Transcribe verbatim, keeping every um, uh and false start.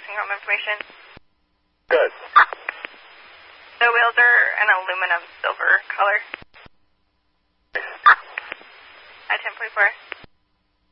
nursing home information. Good. The wheels are an aluminum silver color. At ten forty-four.